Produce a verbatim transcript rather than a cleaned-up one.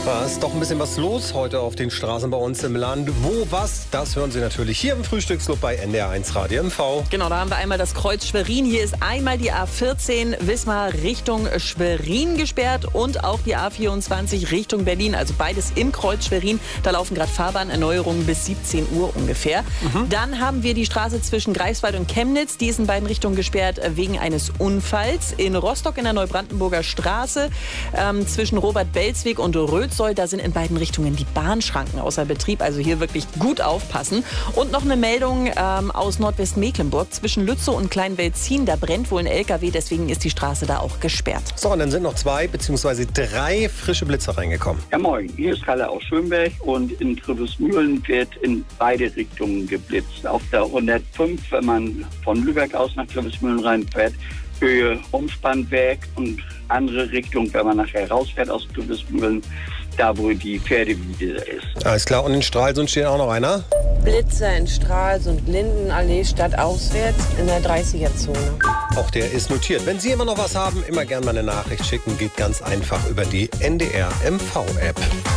Da ist doch ein bisschen was los heute auf den Straßen bei uns im Land. Wo, was, das hören Sie natürlich hier im Frühstücksclub bei N D R eins Radio M V. Genau, da haben wir einmal das Kreuz Schwerin. Hier ist einmal die A vierzehn Wismar Richtung Schwerin gesperrt und auch die A vierundzwanzig Richtung Berlin. Also beides im Kreuz Schwerin. Da laufen gerade Fahrbahnerneuerungen bis siebzehn Uhr ungefähr. Mhm. Dann haben wir die Straße zwischen Greifswald und Chemnitz. Die ist in beiden Richtungen gesperrt wegen eines Unfalls. In Rostock in der Neubrandenburger Straße ähm, zwischen Robert-Belzweg und Rötzoll. Da sind in beiden Richtungen die Bahnschranken außer Betrieb. Also hier wirklich gut aufpassen. Und noch eine Meldung ähm, aus Nordwestmecklenburg. Zwischen Lützow und Kleinwelzin, da brennt wohl ein L K W. Deswegen ist die Straße da auch gesperrt. So, und dann sind noch zwei bzw. drei frische Blitze reingekommen. Ja, moin. Hier ist Kalle aus Schönberg und in Trübesmühlen wird in beide Richtungen geblitzt. Auf der hundertfünf, wenn man von Lübeck aus nach Trübesmühlen reinfährt, Höhe Umspannwerk, und andere Richtung, wenn man nachher rausfährt aus Trübesmühlen, da wo die Pferdewiese ist. Alles klar, und in Stralsund steht auch noch einer. Blitze in Stralsund, Lindenallee stadtauswärts in der dreißiger-Zone. Auch der ist notiert. Wenn Sie immer noch was haben, immer gerne mal eine Nachricht schicken. Geht ganz einfach über die N D R M V App.